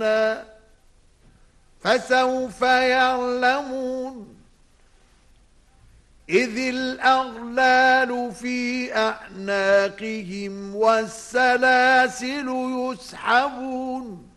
فسوف يعلمون إذ الأغلال في أعناقهم والسلاسل يسحبون